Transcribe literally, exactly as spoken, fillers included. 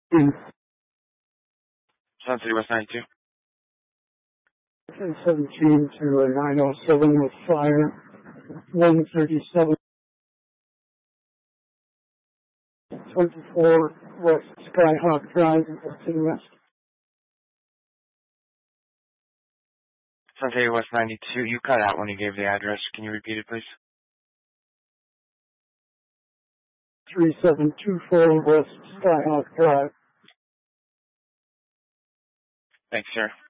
Sun City West ninety-two. ten seventeen to a nine oh seven with fire. one thirty-seven. twenty-four West Skyhawk Drive, City West. Sun City West ninety-two. You cut out when you gave the address. Can you repeat it, please? three seven two four West Skyhawk Drive. Thanks, sir.